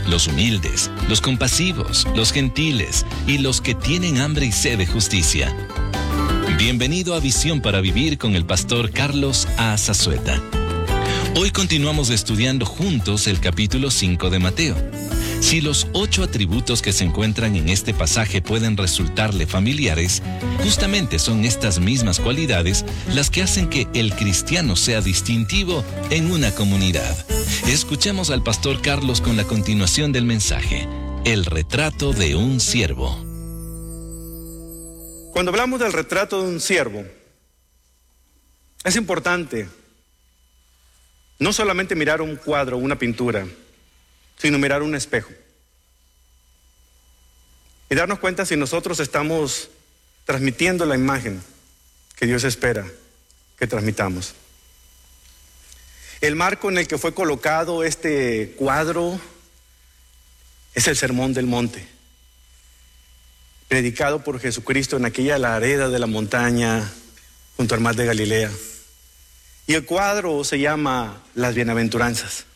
los humildes, los compasivos, los gentiles y los que tienen hambre y sed de justicia. Bienvenido a Visión para Vivir con el pastor Carlos A. Zazueta. Hoy continuamos estudiando juntos el capítulo 5 de Mateo. Si los 8 atributos que se encuentran en este pasaje pueden resultarle familiares, justamente son estas mismas cualidades las que hacen que el cristiano sea distintivo en una comunidad. Escuchemos al pastor Carlos con la continuación del mensaje, el retrato de un siervo. Cuando hablamos del retrato de un siervo, es importante no solamente mirar un cuadro, una pintura, sino mirar un espejo y darnos cuenta si nosotros estamos transmitiendo la imagen que Dios espera que transmitamos. El marco en el que fue colocado este cuadro es el Sermón del Monte, predicado por Jesucristo en aquella lareda de la montaña junto al mar de Galilea. Y el cuadro se llama Las Bienaventuranzas.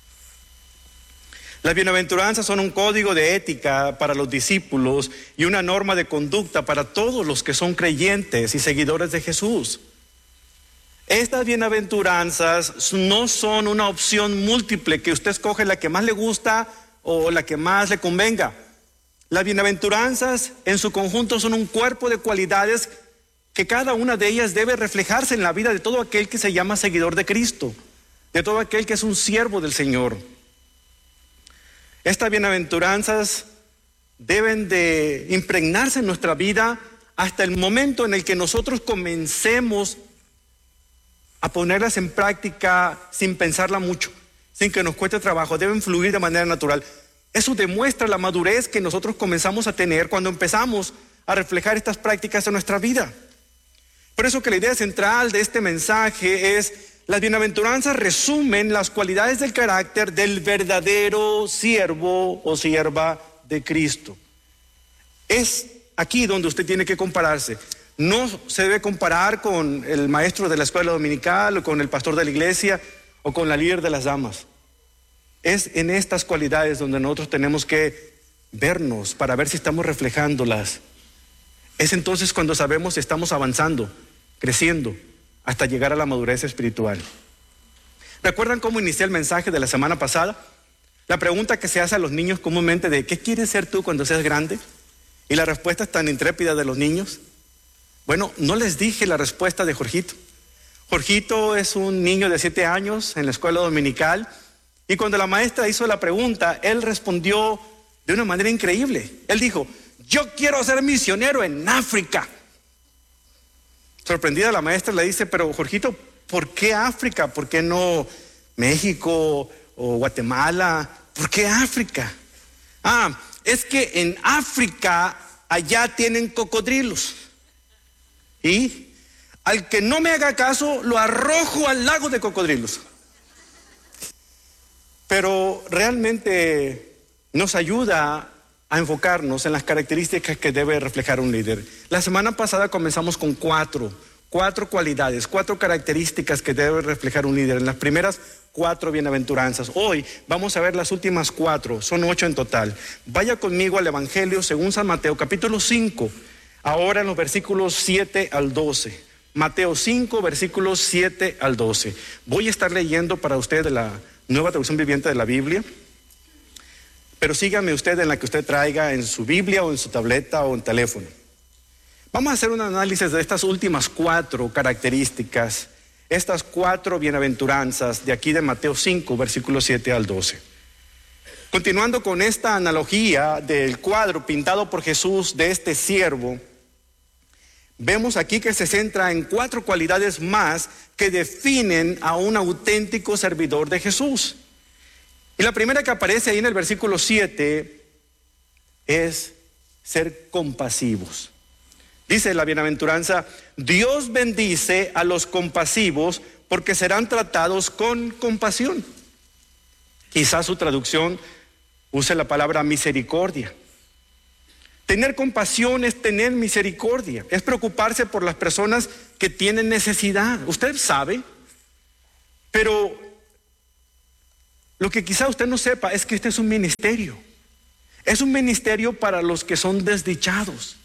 Las bienaventuranzas son un código de ética para los discípulos y una norma de conducta para todos los que son creyentes y seguidores de Jesús. Estas bienaventuranzas no son una opción múltiple que usted escoge la que más le gusta o la que más le convenga. Las bienaventuranzas en su conjunto son un cuerpo de cualidades que cada una de ellas debe reflejarse en la vida de todo aquel que se llama seguidor de Cristo, de todo aquel que es un siervo del Señor. Estas bienaventuranzas deben de impregnarse en nuestra vida hasta el momento en el que nosotros comencemos a ponerlas en práctica sin pensarla mucho, sin que nos cueste trabajo. Deben fluir de manera natural. Eso demuestra la madurez que nosotros comenzamos a tener cuando empezamos a reflejar estas prácticas en nuestra vida. Por eso que la idea central de este mensaje es: las bienaventuranzas resumen las cualidades del carácter del verdadero siervo o sierva de Cristo. Es aquí donde usted tiene que compararse. No se debe comparar con el maestro de la escuela dominical o con el pastor de la iglesia o con la líder de las damas. Es en estas cualidades donde nosotros tenemos que vernos para ver si estamos reflejándolas. Es entonces cuando sabemos si estamos avanzando, creciendo, hasta llegar a la madurez espiritual. ¿Recuerdan cómo inicié el mensaje de la semana pasada? La pregunta que se hace a los niños comúnmente de ¿qué quieres ser tú cuando seas grande? Y la respuesta es tan intrépida de los niños. Bueno, no les dije la respuesta de Jorgito. Jorgito es un niño de 7 años en la escuela dominical, y cuando la maestra hizo la pregunta, él respondió de una manera increíble. Él dijo: yo quiero ser misionero en África. Sorprendida la maestra le dice: pero Jorgito, ¿por qué África? ¿Por qué no México o Guatemala? ¿Por qué África? Es que en África allá tienen cocodrilos. Y al que no me haga caso, lo arrojo al lago de cocodrilos. Pero realmente nos ayuda a enfocarnos en las características que debe reflejar un líder. La semana pasada comenzamos con cuatro cualidades, 4 características que debe reflejar un líder. En las primeras 4 bienaventuranzas. Hoy vamos a ver las últimas 4, son 8 en total. Vaya conmigo al Evangelio según San Mateo, capítulo 5, ahora en los versículos 7 al 12. Mateo 5, versículos 7 al 12. Voy a estar leyendo para usted de la Nueva Traducción Viviente de la Biblia. Pero sígame usted en la que usted traiga en su Biblia o en su tableta o en teléfono. Vamos a hacer un análisis de estas últimas 4 características, estas 4 bienaventuranzas de aquí de Mateo 5, versículos 7 al 12. Continuando con esta analogía del cuadro pintado por Jesús de este siervo, vemos aquí que se centra en 4 cualidades más que definen a un auténtico servidor de Jesús. Y la primera que aparece ahí en el versículo 7 es ser compasivos. Dice la bienaventuranza: Dios bendice a los compasivos porque serán tratados con compasión. Quizás su traducción use la palabra misericordia. Tener compasión es tener misericordia, es preocuparse por las personas que tienen necesidad. Usted sabe, pero Lo que quizá usted no sepa es que este es un ministerio. Es un ministerio para los que son desdichados.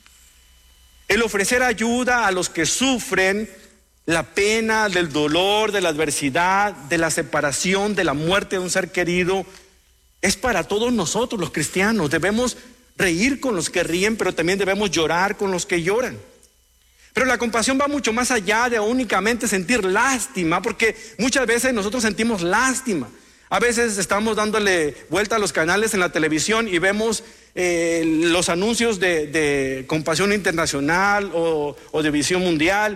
El ofrecer ayuda a los que sufren la pena, del dolor, de la adversidad, de la separación, de la muerte de un ser querido, es para todos nosotros los cristianos. Debemos reír con los que ríen, pero también debemos llorar con los que lloran. Pero la compasión va mucho más allá de únicamente sentir lástima, porque muchas veces nosotros sentimos lástima. A veces estamos dándole vuelta a los canales en la televisión y vemos los anuncios de Compasión Internacional o de Visión Mundial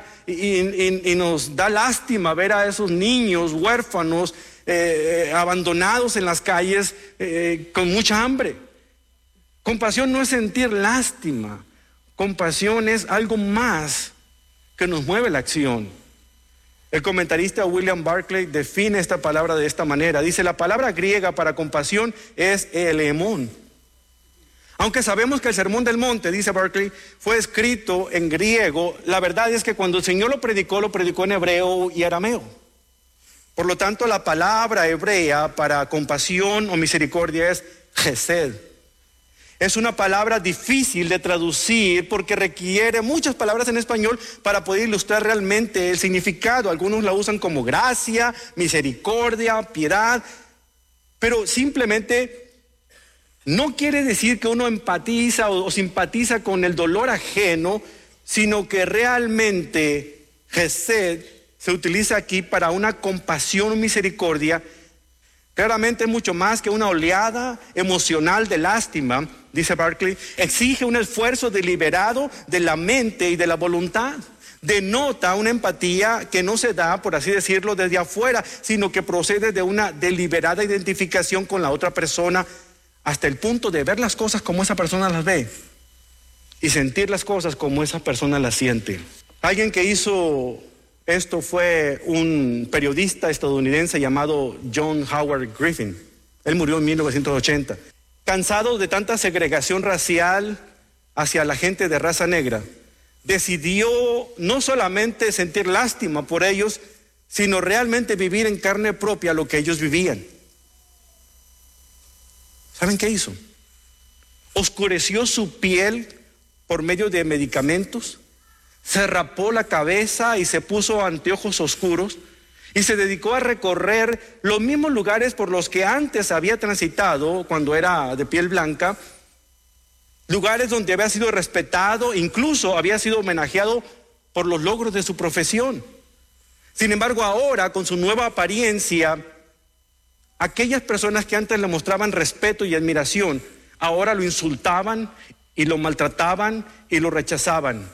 y nos da lástima ver a esos niños huérfanos abandonados en las calles con mucha hambre. Compasión no es sentir lástima. Compasión es algo más que nos mueve la acción. El comentarista William Barclay define esta palabra de esta manera. Dice: la palabra griega para compasión es eleemón. Aunque sabemos que el Sermón del Monte, dice Barclay, fue escrito en griego, la verdad es que cuando el Señor lo predicó en hebreo y arameo. Por lo tanto, la palabra hebrea para compasión o misericordia es chesed. Es una palabra difícil de traducir porque requiere muchas palabras en español para poder ilustrar realmente el significado. Algunos la usan como gracia, misericordia, piedad, pero simplemente no quiere decir que uno empatiza o simpatiza con el dolor ajeno, sino que realmente chesed se utiliza aquí para una compasión o misericordia. Claramente es mucho más que una oleada emocional de lástima, dice Barclay. Exige un esfuerzo deliberado de la mente y de la voluntad. Denota una empatía que no se da, por así decirlo, desde afuera, sino que procede de una deliberada identificación con la otra persona, hasta el punto de ver las cosas como esa persona las ve y sentir las cosas como esa persona las siente. Alguien que hizo esto fue un periodista estadounidense llamado John Howard Griffin. Él murió en 1980. Cansado de tanta segregación racial hacia la gente de raza negra, decidió no solamente sentir lástima por ellos, sino realmente vivir en carne propia lo que ellos vivían. ¿Saben qué hizo? Oscureció su piel por medio de medicamentos, se rapó la cabeza y se puso anteojos oscuros y se dedicó a recorrer los mismos lugares por los que antes había transitado cuando era de piel blanca, lugares donde había sido respetado, incluso había sido homenajeado por los logros de su profesión. Sin embargo, ahora con su nueva apariencia, aquellas personas que antes le mostraban respeto y admiración, ahora lo insultaban y lo maltrataban y lo rechazaban.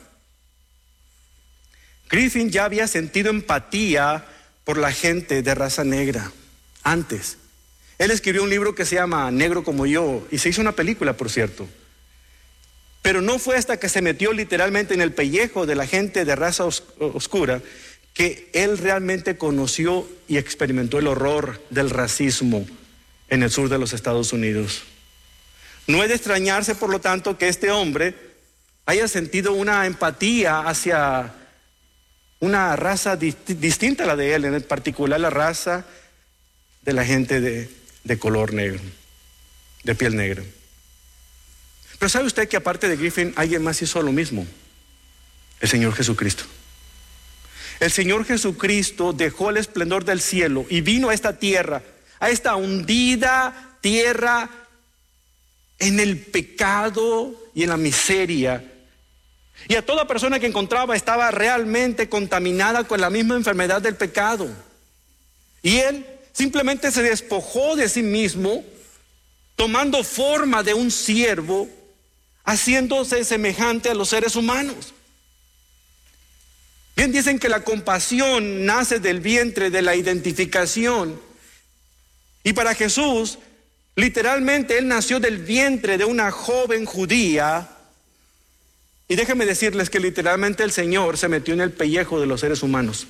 Griffin ya había sentido empatía por la gente de raza negra antes. Él escribió un libro que se llama Negro como yo, y se hizo una película, por cierto. Pero no fue hasta que se metió literalmente en el pellejo de la gente de raza oscura que él realmente conoció y experimentó el horror del racismo en el sur de los Estados Unidos. No es de extrañarse, por lo tanto, que este hombre haya sentido una empatía hacia una raza distinta a la de él, en particular la raza de la gente de color negro, de piel negra. Pero ¿sabe usted que aparte de Griffin, alguien más hizo lo mismo? El Señor Jesucristo. El Señor Jesucristo dejó el esplendor del cielo y vino a esta tierra, a esta hundida tierra en el pecado y en la miseria. Y a toda persona que encontraba estaba realmente contaminada con la misma enfermedad del pecado. Y Él simplemente se despojó de sí mismo, tomando forma de un siervo, haciéndose semejante a los seres humanos. Bien dicen que la compasión nace del vientre de la identificación. Y para Jesús, literalmente Él nació del vientre de una joven judía. Y déjenme decirles que literalmente el Señor se metió en el pellejo de los seres humanos.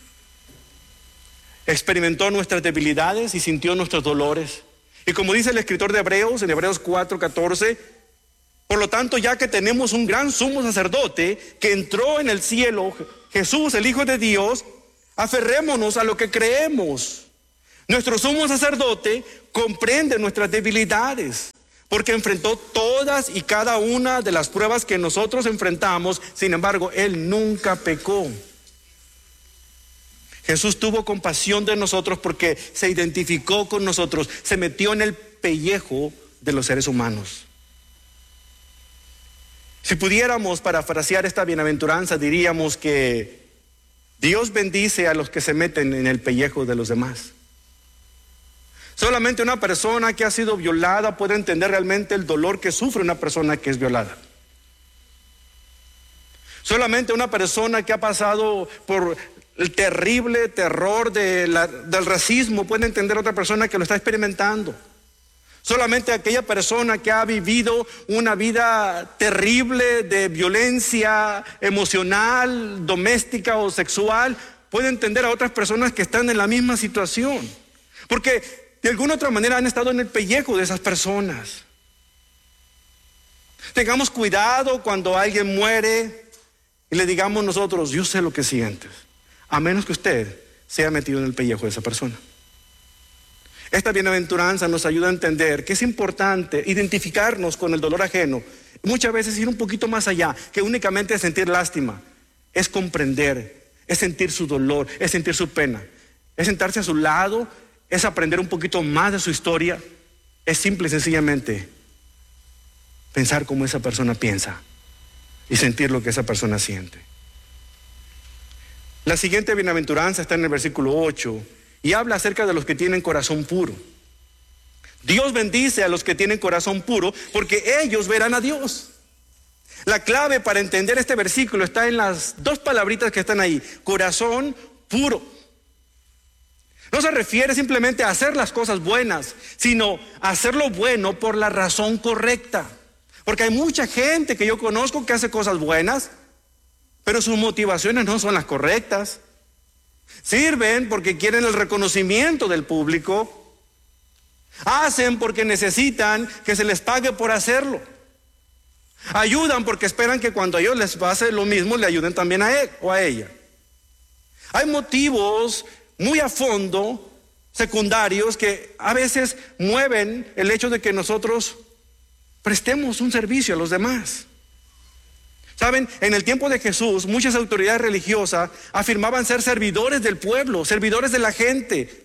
Experimentó nuestras debilidades y sintió nuestros dolores. Y como dice el escritor de Hebreos, en Hebreos 4:14, por lo tanto, ya que tenemos un gran sumo sacerdote que entró en el cielo, Jesús, el Hijo de Dios, aferrémonos a lo que creemos. Nuestro sumo sacerdote comprende nuestras debilidades, porque enfrentó todas y cada una de las pruebas que nosotros enfrentamos. Sin embargo, Él nunca pecó. Jesús tuvo compasión de nosotros porque se identificó con nosotros, se metió en el pellejo de los seres humanos. Si pudiéramos parafrasear esta bienaventuranza, diríamos que Dios bendice a los que se meten en el pellejo de los demás. Solamente una persona que ha sido violada puede entender realmente el dolor que sufre una persona que es violada. Solamente una persona que ha pasado por el terrible terror del racismo puede entender a otra persona que lo está experimentando. Solamente aquella persona que ha vivido una vida terrible de violencia emocional, doméstica o sexual, puede entender a otras personas que están en la misma situación. Porque de alguna otra manera han estado en el pellejo de esas personas. Tengamos cuidado cuando alguien muere y le digamos nosotros, yo sé lo que sientes, a menos que usted se haya metido en el pellejo de esa persona. Esta bienaventuranza nos ayuda a entender que es importante identificarnos con el dolor ajeno. Muchas veces ir un poquito más allá que únicamente sentir lástima. Es comprender, es sentir su dolor, es sentir su pena. Es sentarse a su lado, es aprender un poquito más de su historia. Es simple y sencillamente pensar como esa persona piensa y sentir lo que esa persona siente. La siguiente bienaventuranza está en el versículo 8. Y habla acerca de los que tienen corazón puro. Dios bendice a los que tienen corazón puro porque ellos verán a Dios. La clave para entender este versículo está en las dos palabritas que están ahí: corazón puro. No se refiere simplemente a hacer las cosas buenas, sino a hacer lo bueno por la razón correcta. Porque hay mucha gente que yo conozco que hace cosas buenas, pero sus motivaciones no son las correctas. Sirven porque quieren el reconocimiento del público. Hacen porque necesitan que se les pague por hacerlo. Ayudan porque esperan que cuando a ellos les pase lo mismo, le ayuden también a él o a ella. Hay motivos muy a fondo, secundarios, que a veces mueven el hecho de que nosotros prestemos un servicio a los demás. Saben, en el tiempo de Jesús, muchas autoridades religiosas afirmaban ser servidores del pueblo, servidores de la gente.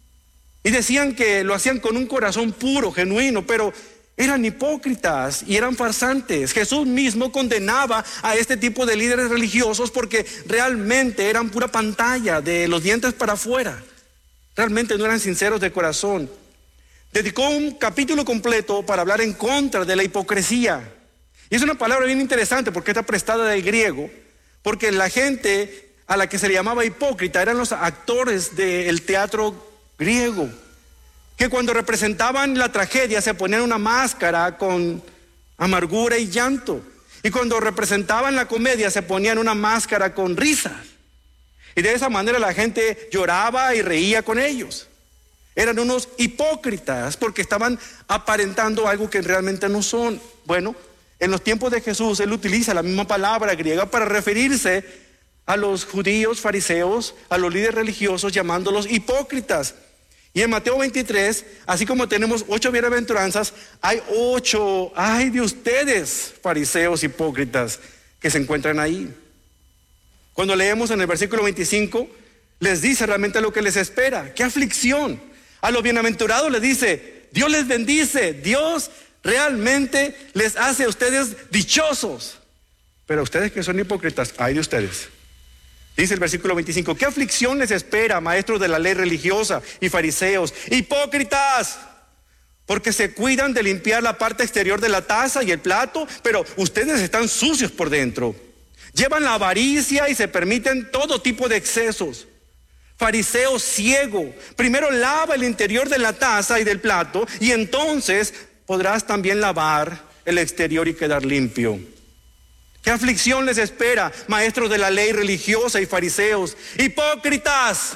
Y decían que lo hacían con un corazón puro, genuino, pero eran hipócritas y eran farsantes. Jesús mismo condenaba a este tipo de líderes religiosos porque realmente eran pura pantalla, de los dientes para afuera. Realmente no eran sinceros de corazón. Dedicó un capítulo completo para hablar en contra de la hipocresía. Y es una palabra bien interesante porque está prestada del griego, porque la gente a la que se le llamaba hipócrita eran los actores del teatro griego, que cuando representaban la tragedia se ponían una máscara con amargura y llanto, y cuando representaban la comedia se ponían una máscara con risas, y de esa manera la gente lloraba y reía con ellos. Eran unos hipócritas porque estaban aparentando algo que realmente no son. Bueno, en los tiempos de Jesús, él utiliza la misma palabra griega para referirse a los judíos, fariseos, a los líderes religiosos, llamándolos hipócritas. Y en Mateo 23, así como tenemos 8 bienaventuranzas, hay 8, ay de ustedes, fariseos hipócritas, que se encuentran ahí. Cuando leemos en el versículo 25, les dice realmente lo que les espera. ¡Qué aflicción! A los bienaventurados les dice, Dios les bendice, Dios realmente les hace a ustedes dichosos. Pero a ustedes que son hipócritas, ay de ustedes. Dice el versículo 25, ¿qué aflicción les espera, maestros de la ley religiosa y fariseos, hipócritas? Porque se cuidan de limpiar la parte exterior de la taza y el plato, pero ustedes están sucios por dentro. Llevan la avaricia y se permiten todo tipo de excesos. Fariseo ciego, primero lava el interior de la taza y del plato, y entonces podrás también lavar el exterior y quedar limpio. ¿Qué aflicción les espera, maestros de la ley religiosa y fariseos, hipócritas?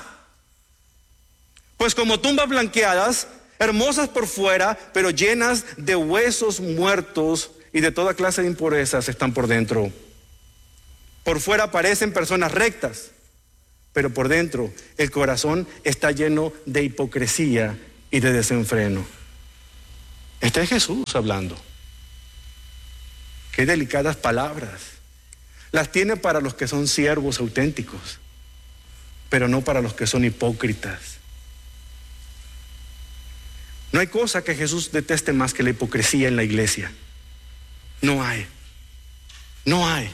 Pues como tumbas blanqueadas, hermosas por fuera, pero llenas de huesos muertos y de toda clase de impurezas están por dentro. Por fuera parecen personas rectas, pero por dentro el corazón está lleno de hipocresía y de desenfreno. Este es Jesús hablando. Qué delicadas palabras. Las tiene para los que son siervos auténticos, pero no para los que son hipócritas. No hay cosa que Jesús deteste más que la hipocresía en la iglesia. No hay. No hay.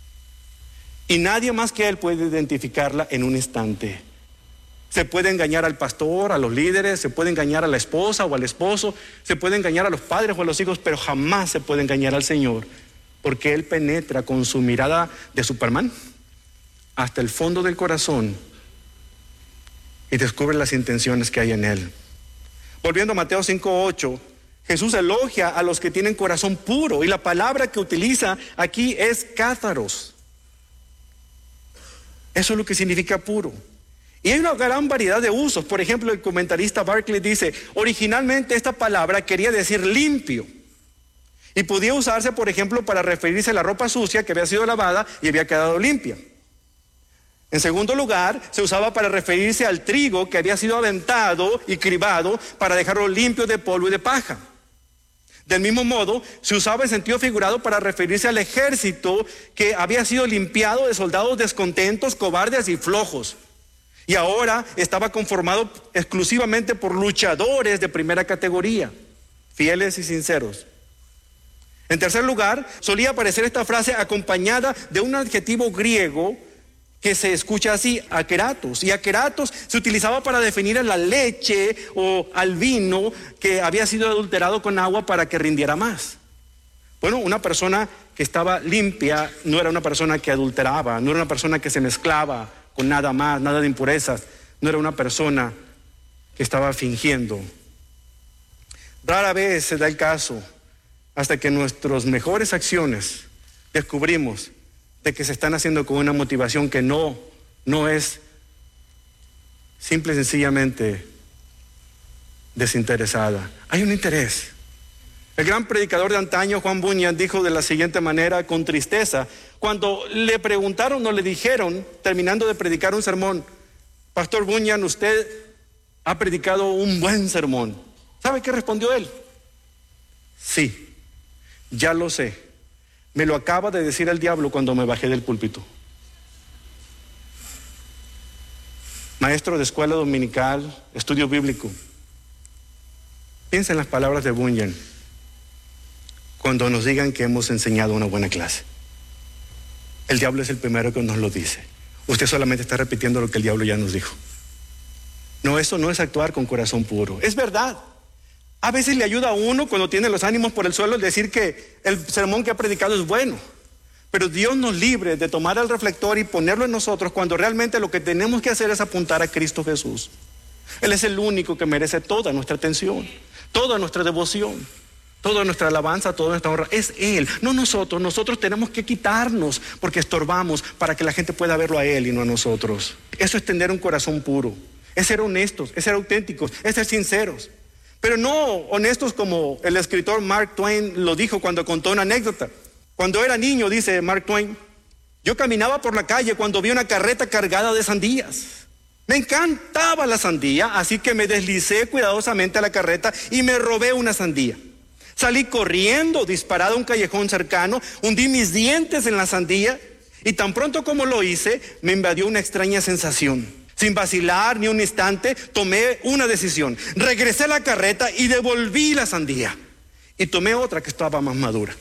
Y nadie más que Él puede identificarla en un instante. Se puede engañar al pastor, a los líderes, se puede engañar a la esposa o al esposo, se puede engañar a los padres o a los hijos, pero jamás se puede engañar al Señor, porque Él penetra con su mirada de Superman hasta el fondo del corazón y descubre las intenciones que hay en Él. Volviendo a Mateo 5:8, Jesús elogia a los que tienen corazón puro, y la palabra que utiliza aquí es cátaros. Eso es lo que significa puro. Y hay una gran variedad de usos. Por ejemplo, el comentarista Barclay dice, originalmente esta palabra quería decir limpio, y podía usarse, por ejemplo, para referirse a la ropa sucia que había sido lavada y había quedado limpia. En segundo lugar, se usaba para referirse al trigo que había sido aventado y cribado para dejarlo limpio de polvo y de paja. Del mismo modo, se usaba en sentido figurado para referirse al ejército que había sido limpiado de soldados descontentos, cobardes y flojos, y ahora estaba conformado exclusivamente por luchadores de primera categoría, fieles y sinceros. En tercer lugar, solía aparecer esta frase acompañada de un adjetivo griego que se escucha así, akeratos. Y akeratos se utilizaba para definir a la leche o al vino que había sido adulterado con agua para que rindiera más. Bueno, una persona que estaba limpia no era una persona que adulteraba, no era una persona que se mezclaba con nada más, nada de impurezas, no era una persona que estaba fingiendo. Rara vez se da el caso hasta que nuestras mejores acciones descubrimos de que se están haciendo con una motivación que no es simple y sencillamente desinteresada. Hay un interés. El gran predicador de antaño, Juan Bunyan, dijo de la siguiente manera, con tristeza, cuando le preguntaron o le dijeron, terminando de predicar un sermón, Pastor Bunyan, usted ha predicado un buen sermón. ¿Sabe qué respondió él? Sí, ya lo sé. Me lo acaba de decir el diablo cuando me bajé del púlpito. Maestro de escuela dominical, estudio bíblico. Piensa en las palabras de Bunyan cuando nos digan que hemos enseñado una buena clase. El diablo es el primero que nos lo dice. Usted solamente está repitiendo lo que el diablo ya nos dijo. No, eso no es actuar con corazón puro. Es verdad. A veces le ayuda a uno cuando tiene los ánimos por el suelo el decir que el sermón que ha predicado es bueno. Pero Dios nos libre de tomar el reflector y ponerlo en nosotros cuando realmente lo que tenemos que hacer es apuntar a Cristo Jesús. Él es el único que merece toda nuestra atención, toda nuestra devoción, toda nuestra alabanza, toda nuestra honra. Es Él, no nosotros. Nosotros tenemos que quitarnos porque estorbamos para que la gente pueda verlo a Él y no a nosotros. Eso es tener un corazón puro, es ser honestos, es ser auténticos, es ser sinceros. Pero no honestos como el escritor Mark Twain lo dijo cuando contó una anécdota. Cuando era niño, dice Mark Twain, yo caminaba por la calle cuando vi una carreta cargada de sandías. Me encantaba la sandía, así que me deslicé cuidadosamente a la carreta y me robé una sandía. Salí corriendo, disparado a un callejón cercano, hundí mis dientes en la sandía y tan pronto como lo hice, me invadió una extraña sensación. Sin vacilar ni un instante, tomé una decisión. Regresé a la carreta y devolví la sandía. Y tomé otra que estaba más madura.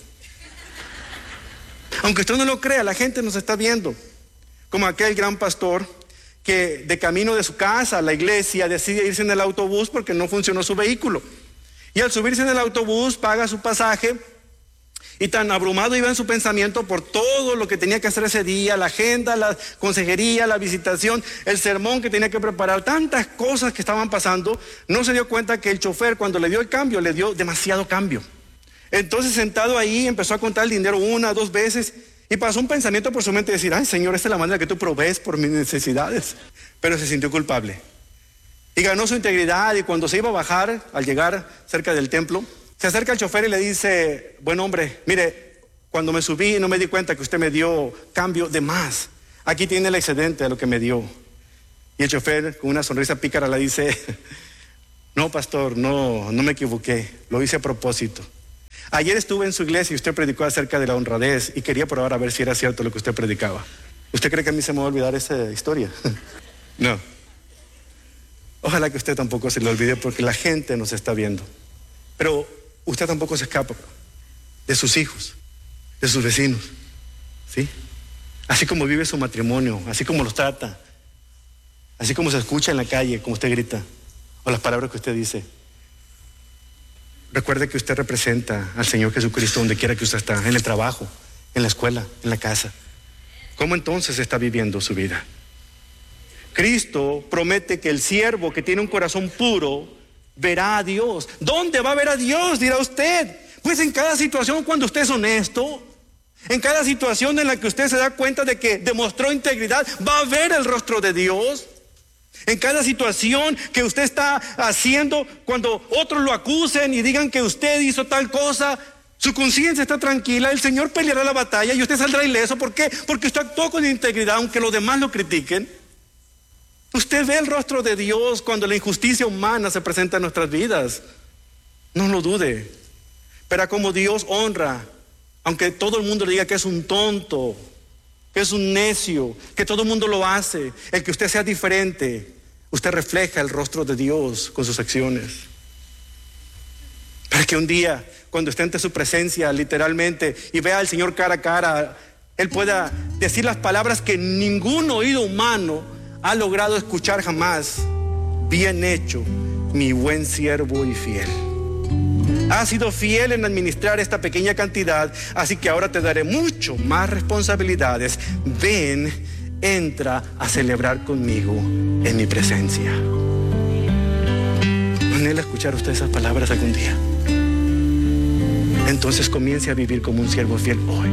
Aunque usted no lo crea, la gente nos está viendo. Como aquel gran pastor que de camino de su casa a la iglesia decide irse en el autobús porque no funcionó su vehículo. Y al subirse en el autobús paga su pasaje. Y tan abrumado iba en su pensamiento por todo lo que tenía que hacer ese día, la agenda, la consejería, la visitación, el sermón que tenía que preparar, tantas cosas que estaban pasando, no se dio cuenta que el chofer cuando le dio el cambio, le dio demasiado cambio. Entonces sentado ahí empezó a contar el dinero 1 o 2 veces y pasó un pensamiento por su mente de decir, ay Señor, esta es la manera que tú provees por mis necesidades. Pero se sintió culpable y ganó su integridad, y cuando se iba a bajar, al llegar cerca del templo, se acerca al chofer y le dice, buen hombre, mire, cuando me subí no me di cuenta que usted me dio cambio de más. Aquí tiene el excedente de lo que me dio. Y el chofer, con una sonrisa pícara, le dice: no, pastor, no me equivoqué, lo hice a propósito. Ayer estuve en su iglesia y usted predicó acerca de la honradez y quería probar a ver si era cierto lo que usted predicaba. ¿Usted cree que a mí se me va a olvidar esa historia? No. Ojalá que usted tampoco se le olvide, porque la gente nos está viendo. Pero usted tampoco se escapa de sus hijos, de sus vecinos, ¿sí? Así como vive su matrimonio, así como los trata, así como se escucha en la calle, como usted grita, o las palabras que usted dice. Recuerde que usted representa al Señor Jesucristo donde quiera que usted está, en el trabajo, en la escuela, en la casa. ¿Cómo entonces está viviendo su vida? Cristo promete que el siervo que tiene un corazón puro verá a Dios. ¿Dónde va a ver a Dios?, dirá usted. Pues en cada situación, cuando usted es honesto, en cada situación en la que usted se da cuenta de que demostró integridad, va a ver el rostro de Dios. En cada situación que usted está haciendo, cuando otros lo acusen y digan que usted hizo tal cosa, su conciencia está tranquila, el Señor peleará la batalla y usted saldrá ileso. ¿Por qué? Porque usted actuó con integridad, aunque los demás lo critiquen. Usted ve el rostro de Dios cuando la injusticia humana se presenta en nuestras vidas. No lo dude. Verá cómo Dios honra, aunque todo el mundo le diga que es un tonto, que es un necio, que todo el mundo lo hace. El que usted sea diferente, usted refleja el rostro de Dios con sus acciones. Para que un día, cuando esté ante su presencia literalmente y vea al Señor cara a cara, Él pueda decir las palabras que ningún oído humano ha logrado escuchar jamás: bien hecho, mi buen siervo y fiel. Has sido fiel en administrar esta pequeña cantidad, así que ahora te daré mucho más responsabilidades. Ven, entra a celebrar conmigo en mi presencia. ¿Anhela escuchar usted esas palabras algún día? Entonces comience a vivir como un siervo fiel hoy.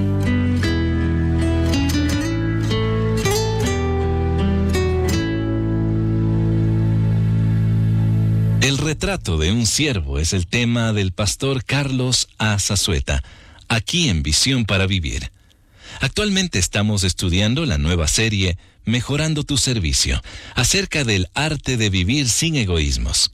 El retrato de un siervo es el tema del pastor Carlos A. Zazueta, aquí en Visión para Vivir. Actualmente estamos estudiando la nueva serie Mejorando tu Servicio, acerca del arte de vivir sin egoísmos.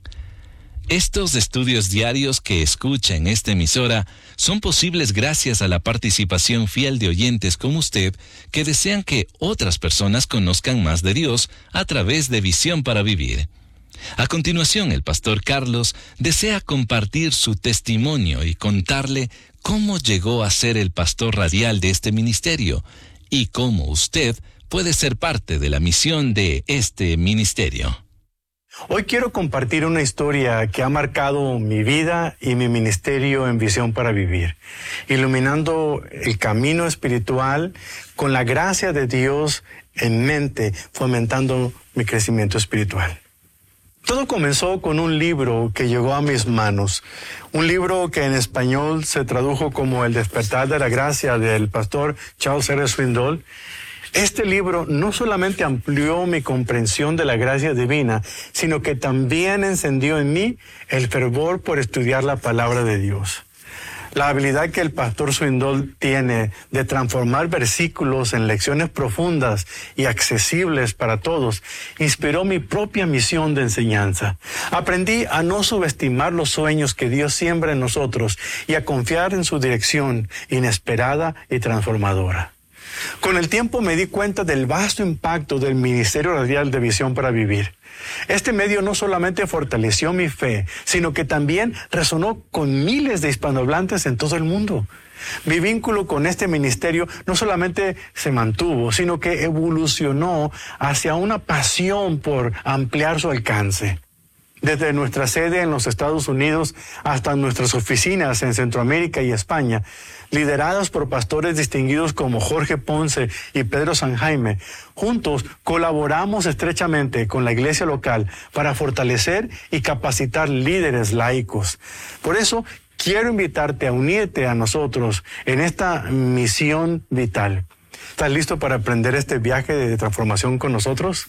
Estos estudios diarios que escucha en esta emisora son posibles gracias a la participación fiel de oyentes como usted que desean que otras personas conozcan más de Dios a través de Visión para Vivir. A continuación, el pastor Carlos desea compartir su testimonio y contarle cómo llegó a ser el pastor radial de este ministerio y cómo usted puede ser parte de la misión de este ministerio. Hoy quiero compartir una historia que ha marcado mi vida y mi ministerio en Visión para Vivir, iluminando el camino espiritual con la gracia de Dios en mente, fomentando mi crecimiento espiritual. Todo comenzó con un libro que llegó a mis manos, un libro que en español se tradujo como El despertar de la gracia del pastor Charles R. Swindoll. Este libro no solamente amplió mi comprensión de la gracia divina, sino que también encendió en mí el fervor por estudiar la palabra de Dios. La habilidad que el pastor Swindoll tiene de transformar versículos en lecciones profundas y accesibles para todos inspiró mi propia misión de enseñanza. Aprendí a no subestimar los sueños que Dios siembra en nosotros y a confiar en su dirección inesperada y transformadora. Con el tiempo me di cuenta del vasto impacto del Ministerio Radial de Visión para Vivir. Este medio no solamente fortaleció mi fe, sino que también resonó con miles de hispanohablantes en todo el mundo. Mi vínculo con este ministerio no solamente se mantuvo, sino que evolucionó hacia una pasión por ampliar su alcance. Desde nuestra sede en los Estados Unidos hasta nuestras oficinas en Centroamérica y España, lideradas por pastores distinguidos como Jorge Ponce y Pedro San Jaime, juntos colaboramos estrechamente con la iglesia local para fortalecer y capacitar líderes laicos. Por eso, quiero invitarte a unirte a nosotros en esta misión vital. ¿Estás listo para aprender este viaje de transformación con nosotros?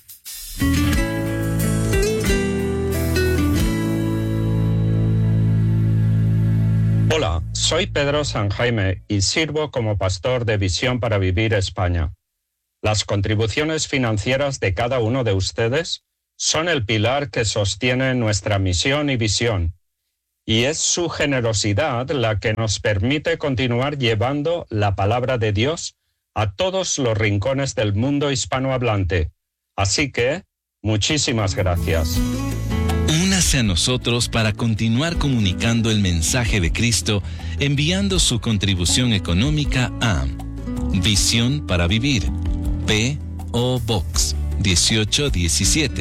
Hola, soy Pedro San Jaime y sirvo como pastor de Visión para Vivir España. Las contribuciones financieras de cada uno de ustedes son el pilar que sostiene nuestra misión y visión, y es su generosidad la que nos permite continuar llevando la palabra de Dios a todos los rincones del mundo hispanohablante. Así que, muchísimas gracias. Únase a nosotros para continuar comunicando el mensaje de Cristo, enviando su contribución económica a Visión para Vivir, P.O. Box 1817,